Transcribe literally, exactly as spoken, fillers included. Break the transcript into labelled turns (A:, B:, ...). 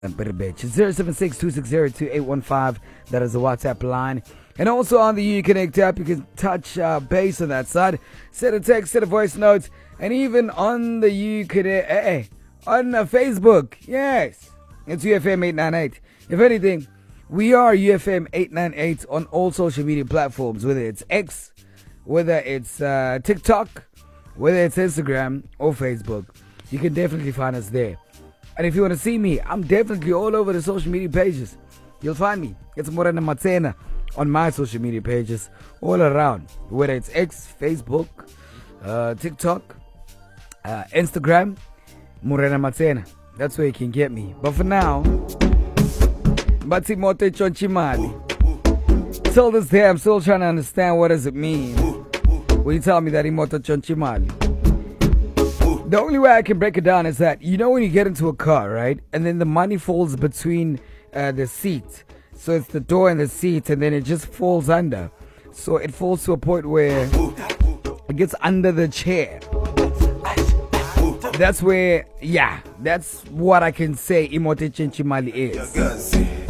A: Better bitch. zero seven six two six zero two eight one five. That is the WhatsApp line. And also on the Uconnect app, you can touch uh, base on that side. Send a text, send a voice note. And even on the Uconnect, eh, on uh, Facebook. Yes. It's U F M eight nine eight. If anything, we are U F M eight nine eight on all social media platforms. Whether it's X, whether it's uh, TikTok, whether it's Instagram or Facebook. You can definitely find us there. And if you want to see me, I'm definitely all over the social media pages. You'll find me. It's Morena Matsena on my social media pages all around. Whether it's X, Facebook, uh, TikTok, uh, Instagram, Morena Matsena. That's where you can get me. But for now, Batsi Mote Chonchimali. Till this day, I'm still trying to understand what does it mean when you tell me that Imoto Chonchimali. The only way I can break it down is that, you know when you get into a car, right? And then the money falls between uh, the seat. So it's the door and the seat, and then it just falls under. So it falls to a point where it gets under the chair. That's where, yeah, that's what I can say Imote Chinchimali is.